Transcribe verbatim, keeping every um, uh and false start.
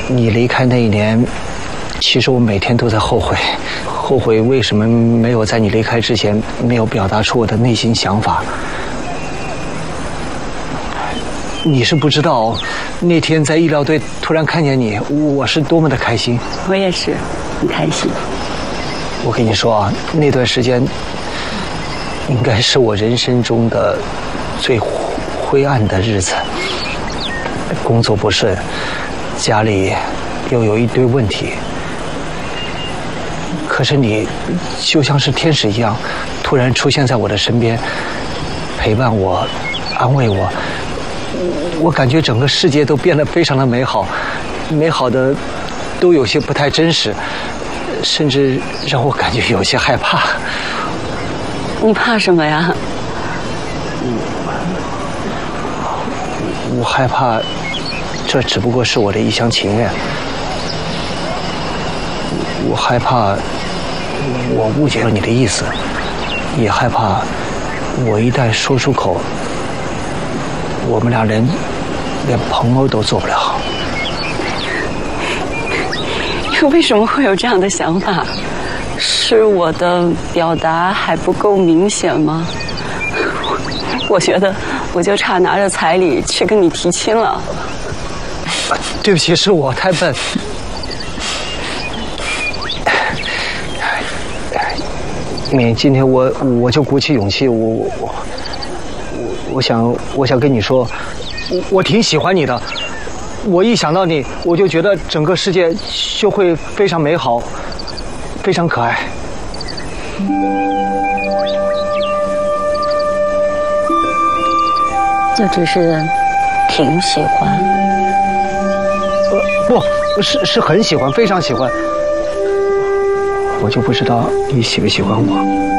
你离开那一年，其实我每天都在后悔，后悔为什么没有在你离开之前没有表达出我的内心想法。你是不知道，那天在医疗队突然看见你，我是多么的开心。 我也是，很开心。 我跟你说啊，那段时间应该是我人生中的最灰暗的日子，工作不顺，家里又有一堆问题。可是你就像是天使一样，突然出现在我的身边，陪伴我，安慰我。我感觉整个世界都变得非常的美好，美好的都有些不太真实，甚至让我感觉有些害怕。 你怕什么呀？ 我害怕，这只不过是我的一厢情愿。我害怕，我误解了你的意思，也害怕，我一旦说出口，我们俩人连朋友都做不了。 你为什么会有这样的想法？是我的表达还不够明显吗？我觉得我就差拿着彩礼去跟你提亲了。 对不起，是我太笨。你今天我我就鼓起勇气，我我我我想我想跟你说，我我挺喜欢你的。我一想到你，我就觉得整个世界就会非常美好，非常可爱。 就只是挺喜欢。 呃，不是是很喜欢，非常喜欢。我就不知道你喜不喜欢我。